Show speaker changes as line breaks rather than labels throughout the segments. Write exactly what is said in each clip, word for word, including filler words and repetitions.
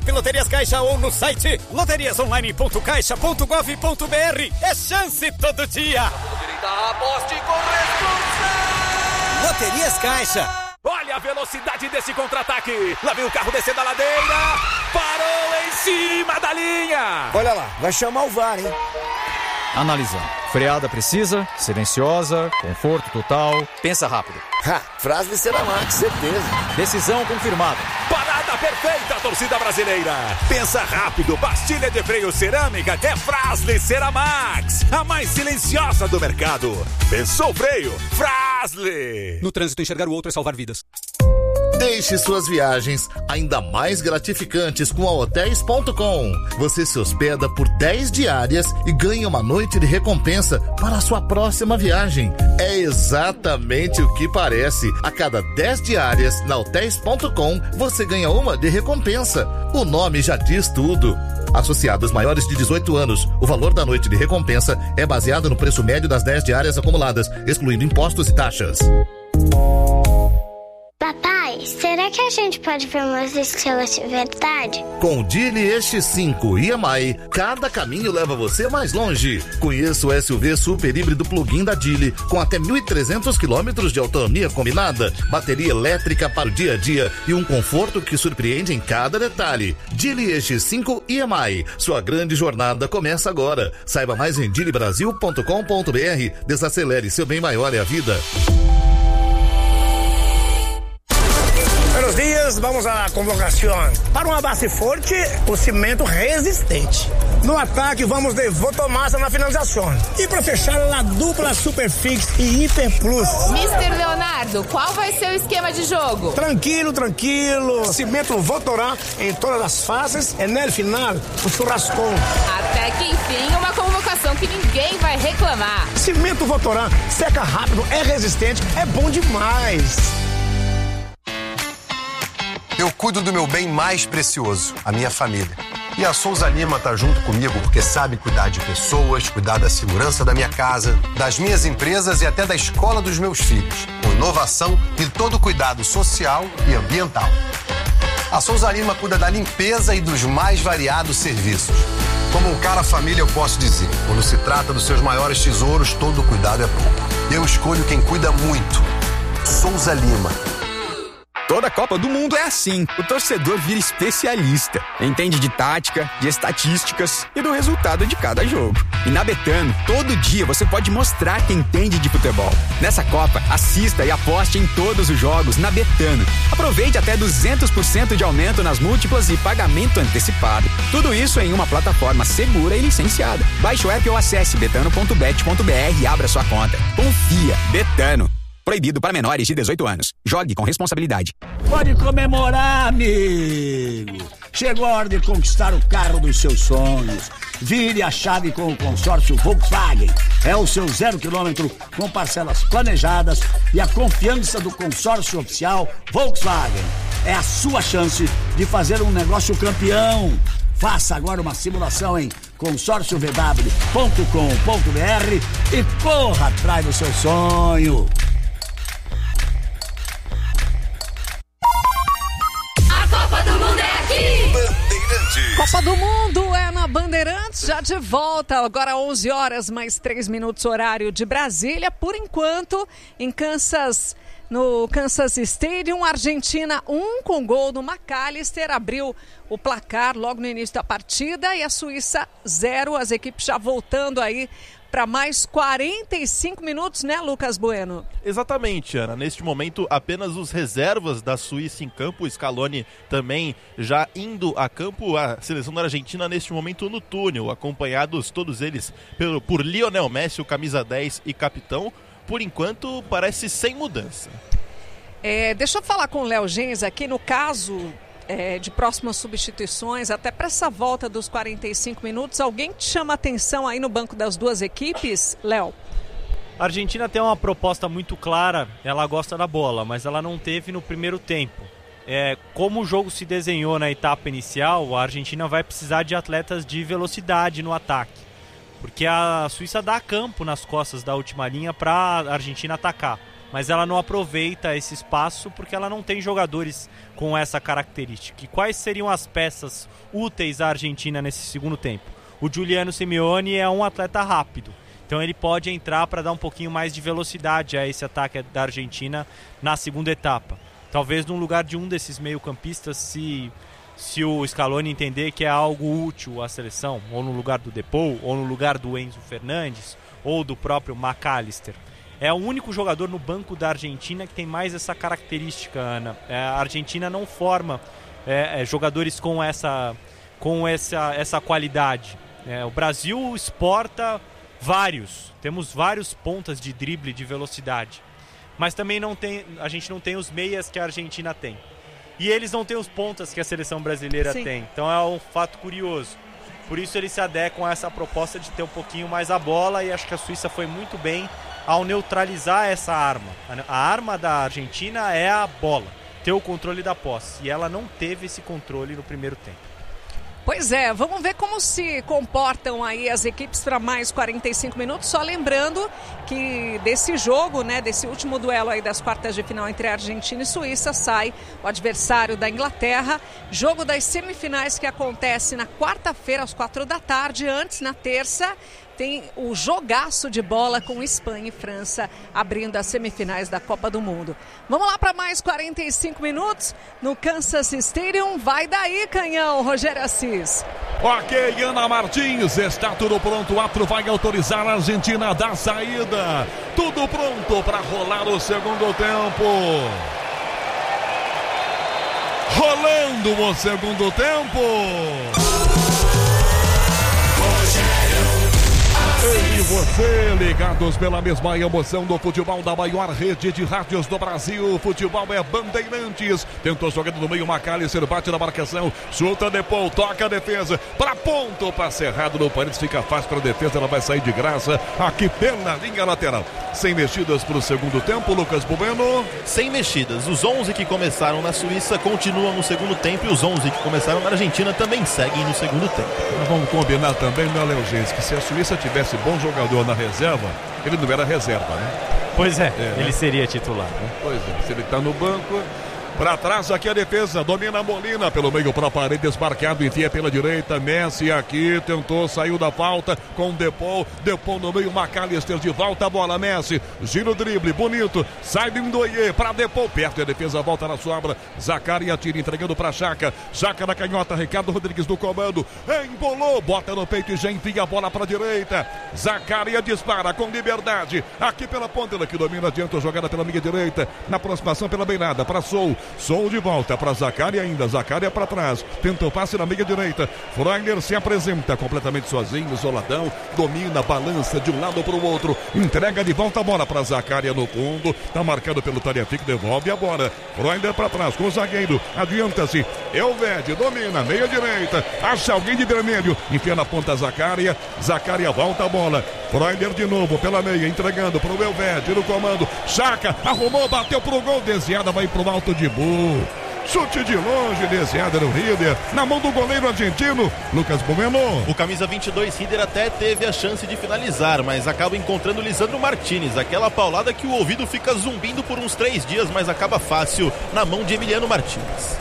Loterias Caixa ou no site loterias online ponto caixa ponto gov ponto br. É chance todo dia.
Aposte com responsabilidade.
Loterias Caixa.
Olha a velocidade desse contra-ataque. Lá vem o carro descendo a ladeira. Parou em cima da linha.
Olha lá, vai chamar o V A R, hein?
Analisando. Freada precisa, silenciosa, conforto total. Pensa rápido.
Ha, frase de Ceramax, certeza.
Decisão confirmada.
Parada perfeita, torcida brasileira. Pensa rápido, pastilha de freio cerâmica é Fras-le Ceramax. A mais silenciosa do mercado. Pensou freio? Fras-le.
No trânsito, enxergar o outro é salvar vidas.
Deixe suas viagens ainda mais gratificantes com a hotéis ponto com. Você se hospeda por dez diárias e ganha uma noite de recompensa para a sua próxima viagem. É exatamente o que parece. A cada dez diárias na hotéis ponto com, você ganha uma de recompensa. O nome já diz tudo. Associados maiores de dezoito anos, o valor da noite de recompensa é baseado no preço médio das dez diárias acumuladas, excluindo impostos e taxas.
Papai, será que a gente pode ver umas estrelas de verdade?
Com o Geely E X cinco e M I, cada caminho leva você mais longe. Conheça o S U V super híbrido plug-in da Geely, com até mil e trezentos quilômetros de autonomia combinada, bateria elétrica para o dia a dia e um conforto que surpreende em cada detalhe. Geely E X cinco e M I, sua grande jornada começa agora. Saiba mais em geely brasil ponto com ponto br. Desacelere, seu bem maior é a vida.
Buenos dias, vamos à convocação. Para uma base forte, o cimento resistente. No ataque, vamos de Votomassa na finalização. E para fechar, a dupla Superfix e Hiper Plus.
mister Leonardo, qual vai ser o esquema de jogo?
Tranquilo, tranquilo. Cimento Votorá em todas as fases e no final, o churrascão.
Até que enfim, uma convocação que ninguém vai reclamar.
Cimento Votorá, seca rápido, é resistente, é bom demais.
Eu cuido do meu bem mais precioso, a minha família. E a Souza Lima tá junto comigo porque sabe cuidar de pessoas, cuidar da segurança da minha casa, das minhas empresas e até da escola dos meus filhos. Com inovação e todo o cuidado social e ambiental. A Souza Lima cuida da limpeza e dos mais variados serviços. Como um cara família, eu posso dizer, quando se trata dos seus maiores tesouros, todo cuidado é pouco. Eu escolho quem cuida muito. Souza Lima.
Toda Copa do Mundo é assim. O torcedor vira especialista. Entende de tática, de estatísticas e do resultado de cada jogo. E na Betano, todo dia você pode mostrar que entende de futebol. Nessa Copa, assista e aposte em todos os jogos na Betano. Aproveite até duzentos por cento de aumento nas múltiplas e pagamento antecipado. Tudo isso em uma plataforma segura e licenciada. Baixe o app ou acesse betano ponto bet ponto br e abra sua conta. Confia. Betano. Proibido para menores de dezoito anos. Jogue com responsabilidade.
Pode comemorar, amigo. Chegou a hora de conquistar o carro dos seus sonhos. Vire a chave com o consórcio Volkswagen. É o seu zero quilômetro com parcelas planejadas e a confiança do consórcio oficial Volkswagen. É a sua chance de fazer um negócio campeão. Faça agora uma simulação em consórcio v w ponto com ponto br e corra atrás do seu sonho.
Copa do Mundo é aqui!
Bandeirantes. Copa do Mundo é na Bandeirantes, já de volta. Agora onze horas mais três minutos, horário de Brasília. Por enquanto, em Kansas, no Kansas Stadium, Argentina um com gol do McAllister. Abriu o placar logo no início da partida e a Suíça zero. As equipes já voltando aí para mais quarenta e cinco minutos, né, Lucas Bueno?
Exatamente, Ana. Neste momento, apenas os reservas da Suíça em campo. O Scaloni também já indo a campo. A seleção da Argentina, neste momento, no túnel, acompanhados todos eles pelo, por Lionel Messi, o camisa dez e capitão. Por enquanto, parece sem mudança.
É, deixa eu falar com o Léo Gens aqui. No caso é, de próximas substituições, até para essa volta dos quarenta e cinco minutos, alguém te chama atenção aí no banco das duas equipes, Léo?
A Argentina tem uma proposta muito clara, ela gosta da bola, mas ela não teve no primeiro tempo. É, como o jogo se desenhou na etapa inicial, a Argentina vai precisar de atletas de velocidade no ataque, porque a Suíça dá campo nas costas da última linha para a Argentina atacar. mas ela não aproveita esse espaço porque ela não tem jogadores com essa característica. E quais seriam as peças úteis à Argentina nesse segundo tempo? O Giuliano Simeone é um atleta rápido, então ele pode entrar para dar um pouquinho mais de velocidade a esse ataque da Argentina na segunda etapa. Talvez no lugar de um desses meio-campistas, se, se o Scaloni entender que é algo útil à seleção, ou no lugar do Depou, ou no lugar do Enzo Fernandes, ou do próprio McAllister. É o único jogador no banco da Argentina que tem mais essa característica, Ana. É, a Argentina não forma é, é, jogadores com essa, com essa, essa qualidade. É, o Brasil exporta vários. Temos vários pontas de drible, de velocidade. Mas também não tem, a gente não tem os meias que a Argentina tem. E eles não têm os pontas que a seleção brasileira Sim. tem. Então é um fato curioso. Por isso eles se adequam a essa proposta de ter um pouquinho mais a bola, e acho que a Suíça foi muito bem ao neutralizar essa arma. A arma da Argentina é a bola, ter o controle da posse, e ela não teve esse controle no primeiro tempo.
Pois é, vamos ver como se comportam aí as equipes para mais quarenta e cinco minutos. Só lembrando que desse jogo, né, desse último duelo aí das quartas de final entre Argentina e Suíça, sai o adversário da Inglaterra. Jogo das semifinais que acontece na quarta-feira às quatro da tarde. Antes, na terça, tem o jogaço de bola com Espanha e França abrindo as semifinais da Copa do Mundo. Vamos lá para mais quarenta e cinco minutos no Kansas Stadium. Vai daí, canhão, Rogério Assis.
Ok, Ana Martins, está tudo pronto. O árbitro vai autorizar a Argentina a dar saída. Tudo pronto para rolar o segundo tempo. Rolando o segundo tempo. Eu e você, ligados pela mesma emoção do futebol da maior rede de rádios do Brasil. Futebol é Bandeirantes. Tentou jogando no meio, McAllister bate na marcação, chuta Depou, toca a defesa, para ponto, passe errado no Paredes, fica fácil para a defesa, ela vai sair de graça aqui pela linha lateral. Sem mexidas para o segundo tempo, Lucas Bubeno.
Sem mexidas, os onze que começaram na Suíça continuam no segundo tempo, e os onze que começaram na Argentina também seguem no segundo tempo.
Mas vamos combinar também, meu Léo Gens, que se a Suíça tivesse bom jogador na reserva, ele não era reserva, né?
Pois é,
é
ele
né?
seria titular, né?
Pois é, se ele tá no banco. Para trás aqui a defesa, domina Molina pelo meio para a parede, desmarcado, enfia pela direita, Messi aqui, tentou, saiu da falta com Depou, Depou no meio, McAllister de volta, a bola, Messi, gira o drible, bonito, sai do Ndoye para Depou, perto a defesa, volta na sobra, Zaccaria tira, entregando para Chaca, Chaca na canhota, Ricardo Rodrigues do comando, embolou, bota no peito e já envia a bola para a direita, Zaccaria dispara com liberdade, aqui pela ponta, que domina, adianta a jogada pela minha direita, na aproximação pela beirada, para Sou, Sou de volta para Zaccaria ainda, Zaccaria para trás, tentou passe na meia direita, Freuler se apresenta completamente sozinho, isoladão, domina, balança de um lado para o outro, entrega de volta a bola para Zaccaria no fundo, tá marcado pelo Tagliafico, devolve a bola, Freuler para trás com o zagueiro, adianta-se, Elvedi domina, meia direita, acha alguém de vermelho, enfia na ponta Zaccaria, Zaccaria volta a bola, Freuler de novo pela meia, entregando para o Elvedi no comando, Chaca, arrumou, bateu pro gol, desviada, vai pro alto de boa. Chute de longe, desviada no Rieder, na mão do goleiro argentino, Lucas Bumeno.
O camisa vinte e dois, Rieder, até teve a chance de finalizar, mas acaba encontrando Lisandro Martínez, aquela paulada que o ouvido fica zumbindo por uns três dias, mas acaba fácil na mão de Emiliano Martínez.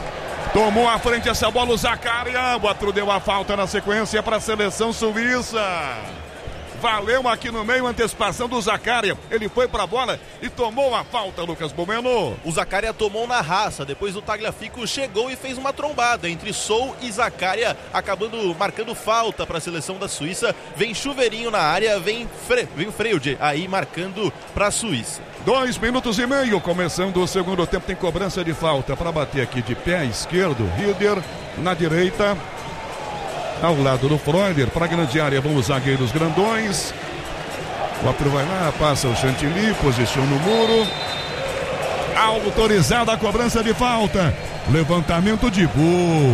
Tomou à frente essa bola o Zaccaria, o outro deu a falta na sequência para a seleção suíça. Valeu aqui no meio, antecipação do Zaccaria. Ele foi pra bola e tomou a falta, Lucas Bumeno.
O Zaccaria tomou na raça, depois o Tagliafico chegou e fez uma trombada entre Sou e Zaccaria, acabando marcando falta para a seleção da Suíça. Vem Chuveirinho na área, vem, Fre... vem Freude aí marcando para a Suíça.
Dois minutos e meio, começando o segundo tempo, tem cobrança de falta para bater aqui de pé esquerdo, Rieder na direita. Ao lado do Freuler, para a grande área vão os zagueiros grandões. O árbitro vai lá, passa o Chantilly, posiciona o muro. Autorizada a cobrança de falta. Levantamento de gol.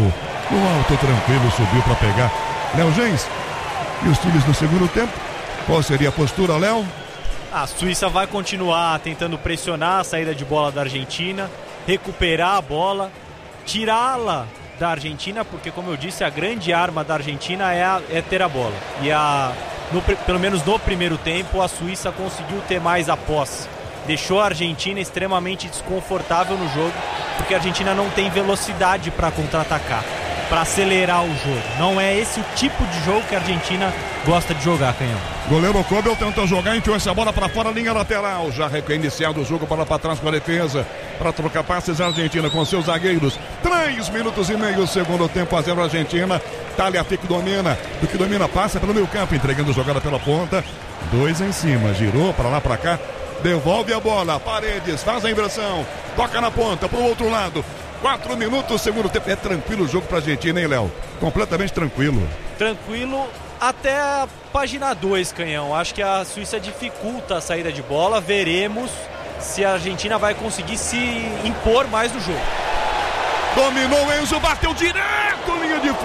O alto tranquilo subiu para pegar. Léo Gens, e os times no segundo tempo? Qual seria a postura, Léo?
A Suíça vai continuar tentando pressionar a saída de bola da Argentina, recuperar a bola, tirá-la da Argentina, porque, como eu disse, a grande arma da Argentina é, a, é ter a bola. E a, no, pelo menos no primeiro tempo, a Suíça conseguiu ter mais a posse. deixou a Argentina extremamente desconfortável no jogo, porque a Argentina não tem velocidade para contra-atacar, para acelerar o jogo. Não é esse o tipo de jogo que a Argentina gosta de jogar, Canhão.
Goleiro Kobel tenta jogar, enfiou essa bola para fora, linha lateral. Já reiniciado o jogo para para trás com a defesa. Para trocar passes a Argentina com seus zagueiros. Três minutos e meio, segundo tempo, a zero Argentina. Tagliafico domina, do que domina passa pelo meio campo, entregando jogada pela ponta. Dois em cima, girou para lá, para cá. Devolve a bola, Paredes, faz a inversão. Toca na ponta, para o outro lado. Quatro minutos, segundo tempo. É tranquilo o jogo para a Argentina, hein, Léo? Completamente tranquilo.
Tranquilo até a página dois, Canhão. Acho que a Suíça dificulta a saída de bola. Veremos se a Argentina vai conseguir se impor mais no jogo.
Dominou Enzo, bateu direto, linha de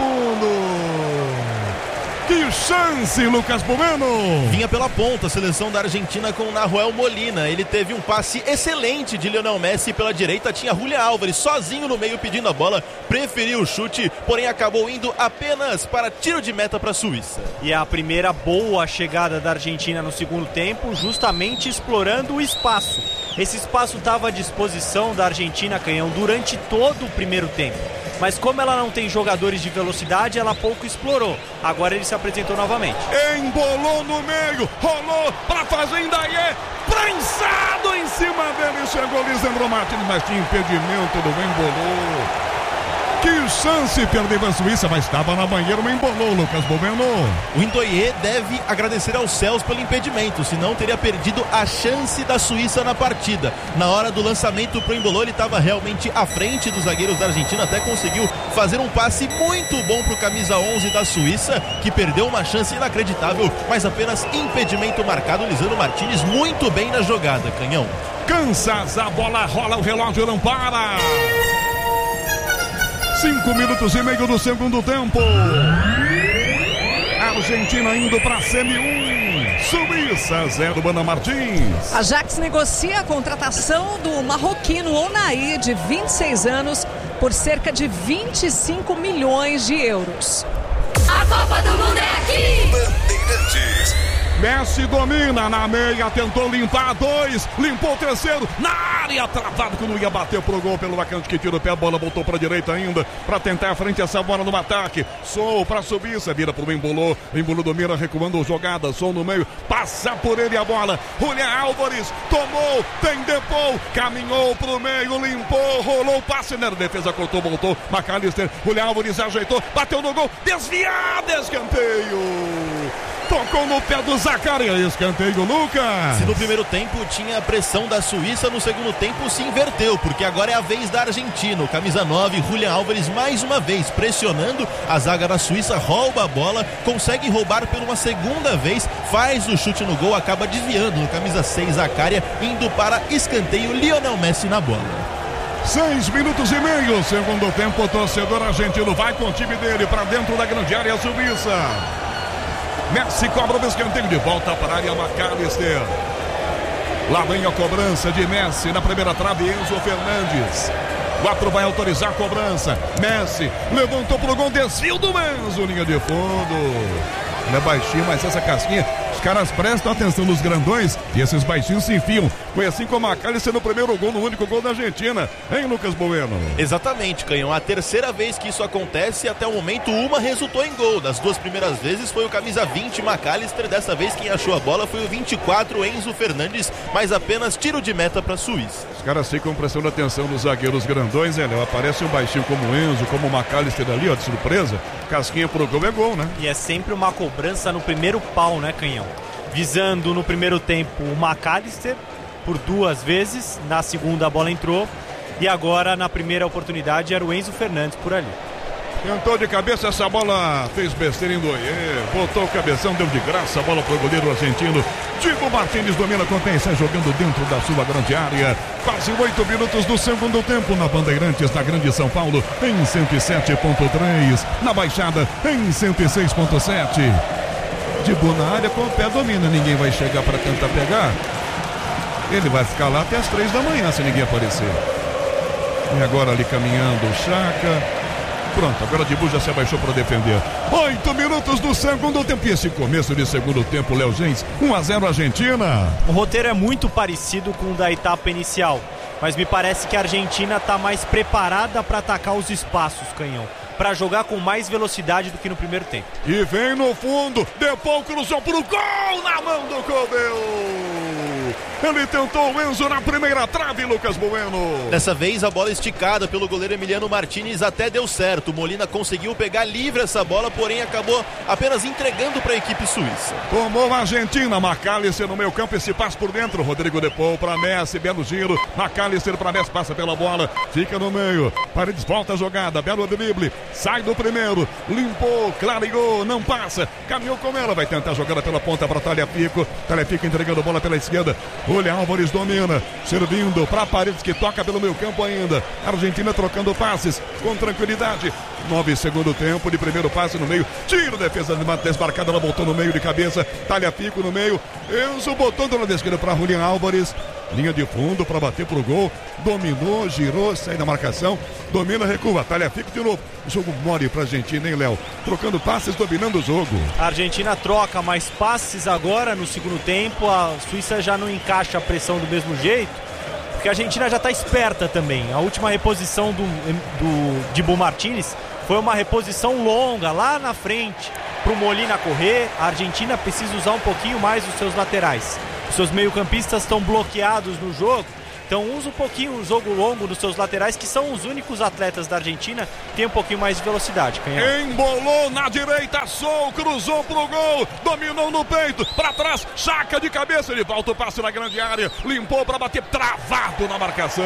fundo. Que chance, Lucas Bueno!
Vinha pela ponta a seleção da Argentina com Nahuel Molina. Ele teve um passe excelente de Lionel Messi pela direita. Tinha Julián Álvares sozinho no meio pedindo a bola. Preferiu o chute, porém acabou indo apenas para tiro de meta para a Suíça.
E a primeira boa chegada da Argentina no segundo tempo, justamente explorando o espaço. Esse espaço estava à disposição da Argentina, Canhão, durante todo o primeiro tempo. Mas como ela não tem jogadores de velocidade, ela pouco explorou. Agora ele se apresentou novamente.
Embolou no meio, rolou pra Fazenda e é prensado em cima dele. Chegou Lisandro Martins, mas tinha impedimento do embolou. Que chance, perdeu a Suíça, mas estava na banheira, mas embolou, Lucas Bueno.
O Ndoye deve agradecer aos céus pelo impedimento, senão teria perdido a chance da Suíça na partida. Na hora do lançamento pro embolou, ele estava realmente à frente dos zagueiros da Argentina, até conseguiu fazer um passe muito bom pro camisa onze da Suíça, que perdeu uma chance inacreditável, mas apenas impedimento marcado. Lisandro Martins muito bem na jogada, Canhão.
Kansas, a bola rola, o relógio não para. Cinco minutos e meio do segundo tempo. Argentina indo para semi um. Suíça zero, Bana Martins.
A Ajax negocia a contratação do marroquino Onaí, de vinte e seis anos, por cerca de vinte e cinco milhões de euros.
A Copa do Mundo é aqui!
Bandeirantes. Messi domina na meia, tentou limpar dois, limpou o terceiro, na área, travado quando ia bater pro gol pelo Vacante, que tira o pé, a bola voltou pra direita ainda, pra tentar a frente essa bola no ataque. Sou pra Suíça, vira pro Embolou, Embolou domina, recuando jogada, Sou no meio, passa por ele a bola, Julián Álvares, tomou, tem Depou, caminhou pro meio, limpou, rolou o passe, né? Defesa cortou, voltou, McAllister, Julián Álvares ajeitou, bateu no gol, desviado, escanteio. Tocou no pé do Zacarias, escanteio, Lucas.
Se no primeiro tempo tinha a pressão da Suíça, no segundo tempo se inverteu, porque agora é a vez da Argentina. O camisa nove, Julián Álvares, mais uma vez pressionando a zaga da Suíça, rouba a bola, consegue roubar por uma segunda vez, faz o chute no gol, acaba desviando no camisa seis, Zacarias, indo para escanteio, Lionel Messi na bola.
Seis minutos e meio, segundo tempo, o torcedor argentino vai com o time dele para dentro da grande área Suíça. Messi cobra o escanteio, de volta para a área, McAllister. Lá vem a cobrança de Messi na primeira trave, Enzo Fernandes. Quatro vai autorizar a cobrança. Messi levantou pro gol, desvio do Enzo, linha de fundo. Ele é baixinho, mas essa casquinha, os caras prestam atenção nos grandões e esses baixinhos se enfiam. Foi assim como a McAllister no primeiro gol, no único gol da Argentina, hein, Lucas Bueno?
Exatamente, Canhão. A terceira vez que isso acontece, até o momento, uma resultou em gol. Das duas primeiras vezes foi o camisa vinte, McAllister. Dessa vez quem achou a bola foi o vinte e quatro, Enzo Fernandes, mas apenas tiro de meta para a Suíça.
Os caras ficam prestando atenção nos zagueiros grandões, né? Aparece um baixinho como o Enzo, como o McAllister ali, ó, de surpresa. Casquinha pro gol é gol, né?
E é sempre uma cobrança no primeiro pau, né, Canhão? Visando no primeiro tempo o McAllister por duas vezes, na segunda a bola entrou e agora na primeira oportunidade era o Enzo Fernandes por ali.
Tentou de cabeça, essa bola fez besteira em Ndoye, botou o cabeção, deu de graça a bola pro goleiro argentino. Diego Martins domina com atenção, jogando dentro da sua grande área. Quase oito minutos do segundo tempo na Bandeirantes, na Grande São Paulo, em cento e sete ponto três, na Baixada, em cento e seis ponto sete. De boa na área, com o pé domina, ninguém vai chegar para tentar pegar. Ele vai ficar lá até as três da manhã se ninguém aparecer. E agora ali caminhando o Chaka. Pronto, agora Dibu já se abaixou para defender. Oito minutos do segundo tempo. E esse começo de segundo tempo, Léo Gens, um a zero Argentina.
O roteiro é muito parecido com o da etapa inicial, mas me parece que a Argentina está mais preparada para atacar os espaços, Canhão, para jogar com mais velocidade do que no primeiro tempo.
E vem no fundo, Depou cruzou pro gol na mão do Cobel. Ele tentou o Enzo na primeira trave, Lucas Bueno.
Dessa vez a bola esticada pelo goleiro Emiliano Martinez até deu certo. Molina conseguiu pegar livre essa bola, porém acabou apenas entregando para a equipe suíça.
Tomou a Argentina, McAllister no meio campo, esse passe por dentro, Rodrigo Depou para Messi, belo giro, McAllister para Messi, passa pela bola, fica no meio, Paredes volta a jogada, belo drible, sai do primeiro, limpou, clareou, não passa, caminhou com ela, vai tentar jogada pela ponta para Tagliafico, Tagliafico entregando a bola pela esquerda, Julián Álvares domina, servindo para Paredes que toca pelo meio campo ainda, Argentina trocando passes com tranquilidade. Nove segundo tempo de primeiro passe no meio, tiro, defesa desmarcada, ela voltou no meio de cabeça, Tagliafico no meio, Enzo botou do lado esquerdo para Julián Álvares, linha de fundo para bater pro gol, dominou, girou, sai da marcação, domina, recua, Tagliafico de novo, jogo mole pra Argentina, hein, Léo? Trocando passes, dominando o jogo.
A Argentina troca mais passes agora no segundo tempo, a Suíça já não encaixa a pressão do mesmo jeito, porque a Argentina já está esperta também. A última reposição do, do Dibu Martinez foi uma reposição longa lá na frente para o Molina correr. A Argentina precisa usar um pouquinho mais os seus laterais. Os seus meio-campistas estão bloqueados no jogo, então usa um pouquinho o jogo longo dos seus laterais, que são os únicos atletas da Argentina que tem um pouquinho mais de velocidade. Canhão.
Embolou na direita, Sou, cruzou pro gol, dominou no peito, para trás, Chaca de cabeça, ele volta o passe na grande área, limpou para bater, travado na marcação,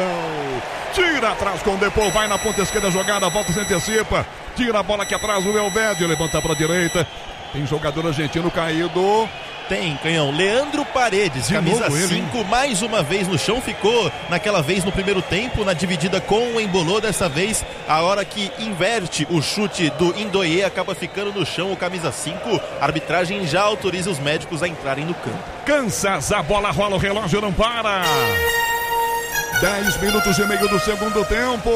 tira atrás com o Depou, vai na ponta esquerda, jogada, volta, se antecipa, tira a bola aqui atrás, o Elvédio levanta para a direita, tem jogador argentino caído.
Tem, Canhão. Leandro Paredes,
de
camisa cinco, mais uma vez no chão, ficou naquela vez no primeiro tempo, na dividida com o Embolou, dessa vez, a hora que inverte o chute do Indoie, acaba ficando no chão o camisa cinco, a arbitragem já autoriza os médicos a entrarem no campo.
Kansas, a bola rola, o relógio não para. dez minutos e meio do segundo tempo.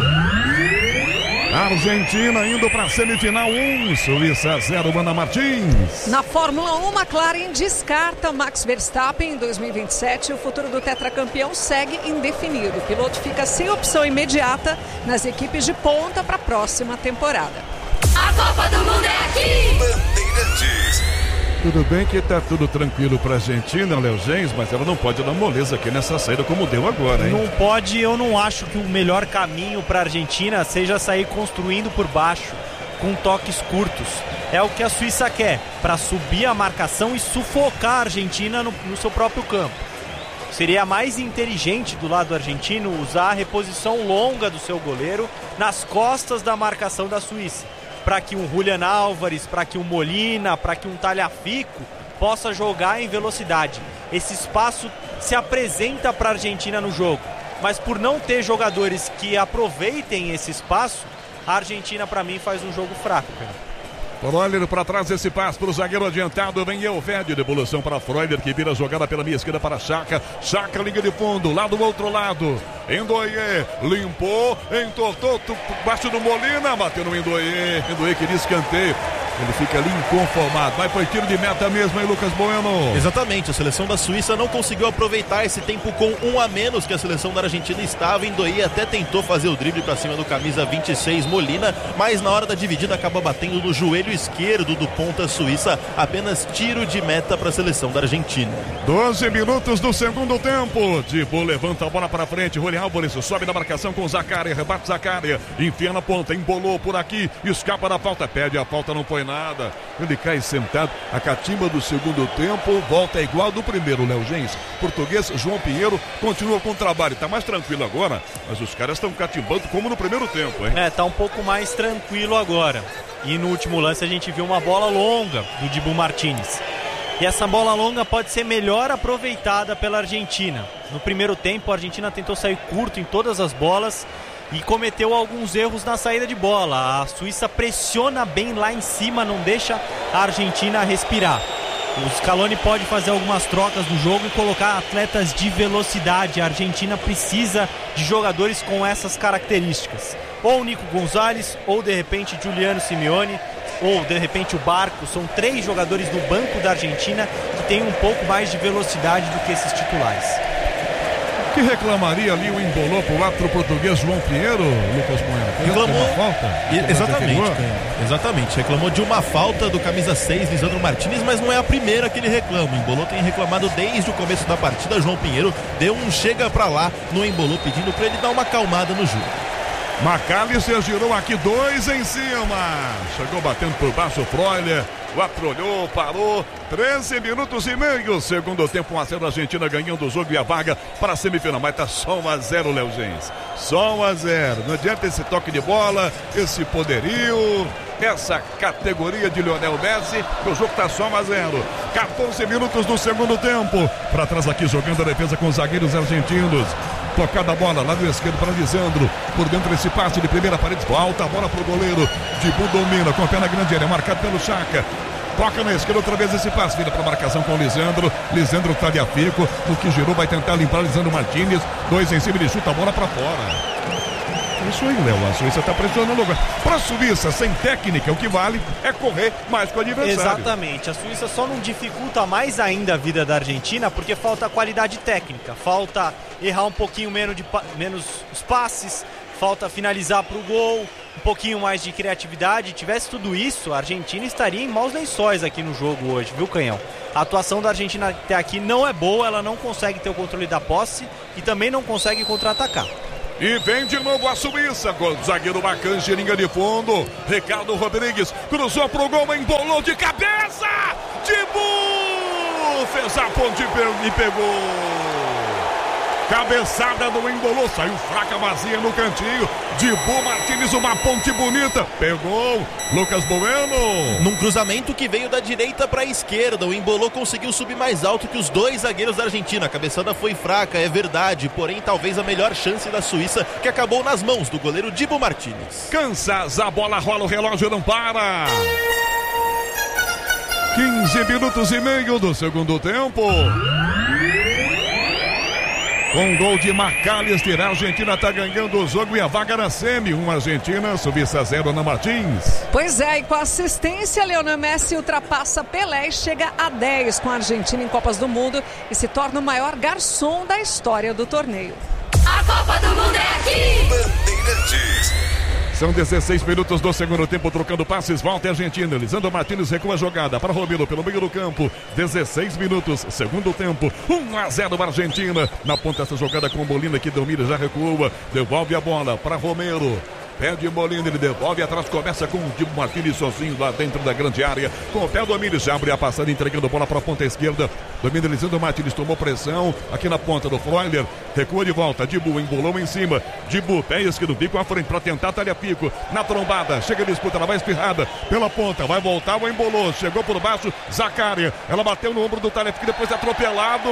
Argentina indo para a semifinal, um, Suíça zero, Ana Martins.
Na Fórmula um, McLaren descarta Max Verstappen em dois mil e vinte e sete. O futuro do tetracampeão segue indefinido. O piloto fica sem opção imediata nas equipes de ponta para a próxima temporada.
A Copa do Mundo é aqui!
Bandeirantes. Tudo bem que tá tudo tranquilo pra Argentina, Léo Gens, mas ela não pode dar moleza aqui nessa saída como deu agora, hein?
Não pode, eu não acho que o melhor caminho pra Argentina seja sair construindo por baixo, com toques curtos. É o que a Suíça quer, pra subir a marcação e sufocar a Argentina no, no seu próprio campo. Seria mais inteligente do lado argentino usar a reposição longa do seu goleiro nas costas da marcação da Suíça, para que um Julián Álvares, para que um Molina, para que um Tagliafico possa jogar em velocidade. Esse espaço se apresenta para a Argentina no jogo, mas por não ter jogadores que aproveitem esse espaço, a Argentina, para mim, faz um jogo fraco, cara.
Freuler para trás, esse passe para o zagueiro adiantado, vem Elvédio, devolução para Freuler, que vira a jogada pela minha esquerda para Chaca, Chaca liga de fundo, lá do outro lado, Endoie, limpou, entortou, baixo do Molina, bateu no Endoie, Endoie queria escanteio, ele fica ali inconformado, mas foi tiro de meta mesmo, hein, Lucas Bueno?
Exatamente, a seleção da Suíça não conseguiu aproveitar esse tempo com um a menos que a seleção da Argentina estava. Endoie até tentou fazer o drible para cima do camisa vinte e seis, Molina, mas na hora da dividida acaba batendo no joelho esquerdo do ponta suíça, apenas tiro de meta para a seleção da Argentina.
doze minutos do segundo tempo, Dibu levanta a bola para frente, Julián Álvares sobe na marcação com Zaccaria, rebate Zaccaria, enfia na ponta, embolou por aqui, escapa da falta, pede a falta, não foi nada, ele cai sentado, a catimba do segundo tempo, volta igual do primeiro, Léo Gens, português João Pinheiro continua com o trabalho, tá mais tranquilo agora, mas os caras estão catimbando como no primeiro tempo, hein?
É, tá um pouco mais tranquilo agora. E no último lance a gente viu uma bola longa do Dibu Martinez. E essa bola longa pode ser melhor aproveitada pela Argentina. No primeiro tempo a Argentina tentou sair curto em todas as bolas e cometeu alguns erros na saída de bola. A Suíça pressiona bem lá em cima, não deixa a Argentina respirar. O Scaloni pode fazer algumas trocas no jogo e colocar atletas de velocidade. A Argentina precisa de jogadores com essas características. Ou o Nico Gonzalez, ou de repente Giuliano Simeone, ou de repente o Barco. São três jogadores do banco da Argentina que têm um pouco mais de velocidade do que esses titulares.
Que reclamaria ali o embolou pro árbitro português João Pinheiro, Lucas Bueno?
Reclamou
uma falta?
E, exatamente, exatamente. Reclamou de uma falta do camisa seis, Lisandro Martinez, mas não é a primeira que ele reclama. O Embolou tem reclamado desde o começo da partida. João Pinheiro deu um chega pra lá no Embolou, pedindo pra ele dar uma acalmada no jogo.
McAllister girou aqui, dois em cima. Chegou batendo por baixo o Freuler. O árbitro olhou, parou. treze minutos e meio. Segundo tempo, um a zero. A Argentina ganhando o jogo e a vaga para a semifinal. Mas tá só um a zero, Léo Gens. Só um a zero. Não adianta esse toque de bola, esse poderio, essa categoria de Lionel Messi, que o jogo tá só um a zero. quatorze minutos do segundo tempo. Para trás aqui, jogando a defesa com os zagueiros argentinos. Tocada a bola, lado esquerdo para Lisandro. Por dentro esse passe de primeira parede. Alta a bola pro goleiro. Dibu domina com a perna grande área. Marcado pelo Chaka. Toca na esquerda outra vez esse passe. Vira para marcação com o Lisandro. Lisandro Tagliafico. No que girou vai tentar limpar Lisandro Martinez. Dois em cima, ele chuta a bola para fora. Isso aí, Léo. A Suíça está pressionando agora. Para a Suíça, sem técnica, o que vale é correr mais com o adversário.
Exatamente. A Suíça só não dificulta mais ainda a vida da Argentina porque falta qualidade técnica. Falta errar um pouquinho menos, de, menos os passes. Falta finalizar para o gol. Um pouquinho mais de criatividade. Tivesse tudo isso, a Argentina estaria em maus lençóis aqui no jogo hoje, viu, Canhão? A atuação da Argentina até aqui não é boa. Ela não consegue ter o controle da posse e também não consegue contra-atacar.
E vem de novo a Suíça, com o zagueiro Bacanche, linha de fundo. Ricardo Rodrigues cruzou pro gol, embolou de cabeça. Dibu fez a ponte e pegou. Cabeçada do embolou, saiu fraca, vazia no cantinho. Dibu Martinez, uma ponte bonita. Pegou Lucas Bueno.
Num cruzamento que veio da direita para a esquerda, o Embolou conseguiu subir mais alto que os dois zagueiros da Argentina. A cabeçada foi fraca, é verdade, porém talvez a melhor chance da Suíça, que acabou nas mãos do goleiro Dibu Martinez.
Kansas, a bola rola, o relógio não para. quinze minutos e meio do segundo tempo. Com gol de McAllister, a Argentina está ganhando o jogo e a vaga na semi. Um Argentina, Suíça zero na Martins.
Pois é, e com assistência, Lionel Messi ultrapassa Pelé e chega a dez com a Argentina em Copas do Mundo e se torna o maior garçom da história do torneio.
A Copa do Mundo é aqui!
Bandeirantes. São dezesseis minutos do segundo tempo, trocando passes, volta a Argentina. Lisandro Martinez recua a jogada para Romero pelo meio do campo. dezesseis minutos, segundo tempo, um a zero Argentina. Na ponta essa jogada com o Molina que domina, já recua, devolve a bola para Romero. Pede Molina, ele devolve atrás, começa com o Dibu Martinez sozinho lá dentro da grande área. Com o pé do Amires, já abre a passada, entregando bola para a ponta esquerda. Domina Lisandro Martinez, tomou pressão aqui na ponta do Freuler. Recua de volta, Dibu embolou em cima. Dibu, pé esquerdo, bico à frente para tentar Tagliafico. Na trombada, chega a disputa, ela vai espirrada pela ponta, vai voltar, o embolou. Chegou por baixo, Zaccaria. Ela bateu no ombro do Tagliafico, depois atropelado.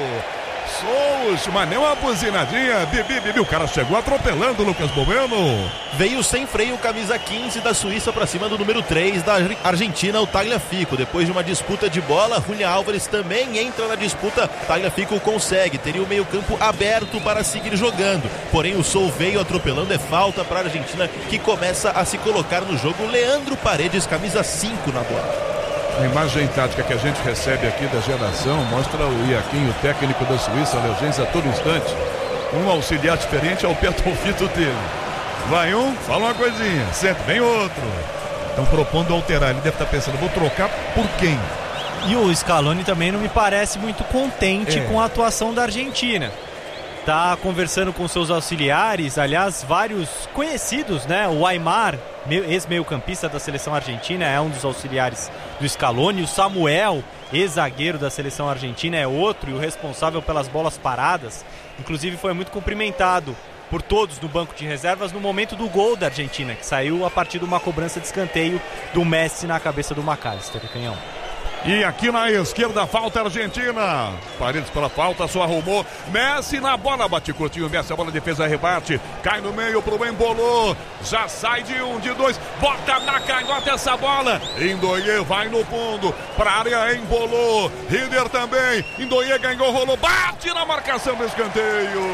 Souza, mas nem uma buzinadinha. Bibi, Bibi, o cara chegou atropelando o Lucas Bueno.
Veio sem freio o camisa quinze da Suíça para cima do número três da Argentina, o Tagliafico. Depois de uma disputa de bola, Julián Álvares também entra na disputa. Tagliafico consegue, teria o meio campo aberto para seguir jogando. Porém o Sou veio atropelando, é falta para a Argentina, que começa a se colocar no jogo. Leandro Paredes, camisa cinco na bola.
A imagem tática que a gente recebe aqui da geração mostra o Iaquinho, técnico da Suíça, Léo Gens, a todo instante. Um auxiliar diferente ao pé do ouvido dele. Vai um, fala uma coisinha, sempre vem outro. Estão propondo alterar, ele deve estar pensando, vou trocar por quem?
E o Scaloni também não me parece muito contente é. com a atuação da Argentina. Tá conversando com seus auxiliares, aliás, vários conhecidos, né? O Aimar, ex-meio-campista da seleção argentina, é um dos auxiliares do Scaloni. O Samuel, ex-zagueiro da seleção argentina, é outro, e o responsável pelas bolas paradas. Inclusive foi muito cumprimentado por todos no banco de reservas no momento do gol da Argentina, que saiu a partir de uma cobrança de escanteio do Messi na cabeça do McAllister, Canhão.
E aqui na esquerda, falta Argentina. Paredes para falta, só arrumou. Messi na bola, bate curtinho. Messi, a bola, defesa, rebate. Cai no meio pro Embolou. Já sai de um, de dois. Bota na canhota essa bola. Indoie vai no fundo. Pra área, Embolou. Rider também. Indoie ganhou, rolou. Bate na marcação do escanteio.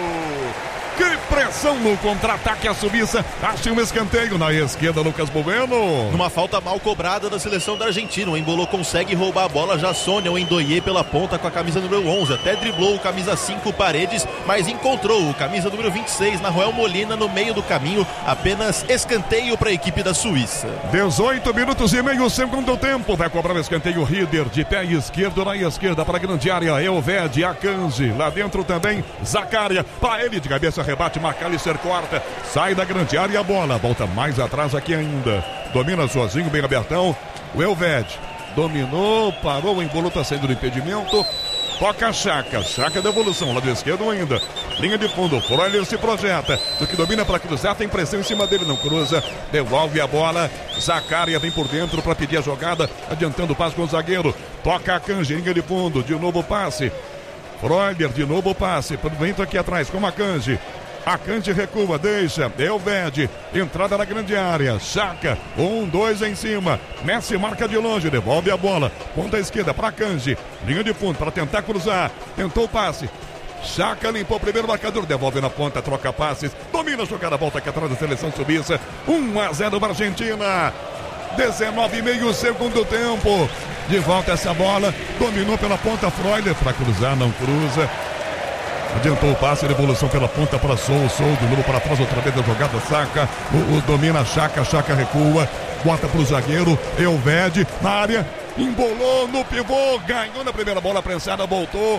Que pressão no contra-ataque, a Suíça acha um escanteio na esquerda, Lucas Bueno.
Numa falta mal cobrada da seleção da Argentina, o Embolou consegue roubar a bola, já Sônia, o Endoie pela ponta com a camisa número onze, até driblou o camisa cinco Paredes, mas encontrou o camisa número vinte e seis, Nahuel Molina, no meio do caminho, apenas escanteio para a equipe da Suíça.
dezoito minutos e meio, segundo tempo, vai cobrar o escanteio Rider, de pé esquerdo na esquerda para a grande área, Elved, Akanji, lá dentro também, Zaccaria, para ele de cabeça, rebate, McAllister corta, sai da grande área, a bola volta mais atrás aqui ainda, domina sozinho, bem abertão, o Elved dominou, parou, o Embolou está saindo do impedimento, toca a Chaca, Chaca de evolução, lado esquerdo ainda, linha de fundo, Freuler se projeta, do que domina para cruzar, tem pressão em cima dele, não cruza, devolve a bola, Zaccaria vem por dentro para pedir a jogada, adiantando o passe com o zagueiro, toca a Kanji, linha de fundo, de novo o passe, Freuler, de novo o passe, vem aqui atrás com a Kanji. A Kanji recua, deixa, Elved, entrada na grande área, Chaca, um, dois em cima, Messi marca de longe, devolve a bola, ponta esquerda para Kanji, linha de fundo para tentar cruzar, tentou o passe, Chaca limpou o primeiro marcador, devolve na ponta, troca passes, domina a jogada, volta aqui atrás da seleção suíça, um a zero para a Argentina. dezenove e meio segundo tempo. De volta essa bola. Dominou pela ponta Freuler para cruzar, não cruza. Adiantou o passe, devolução pela ponta para Sou, Sou, de novo para trás, outra vez a jogada, saca. O, o domina Chaca, Chaca recua. Bota para o zagueiro, Elved na área. Embolou no pivô, ganhou na primeira bola prensada, voltou.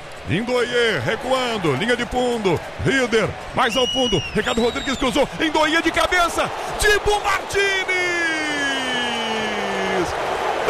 Indoie recuando, linha de fundo, Rider mais ao fundo, Ricardo Rodrigues cruzou, Indoie de cabeça, Dibu Martini!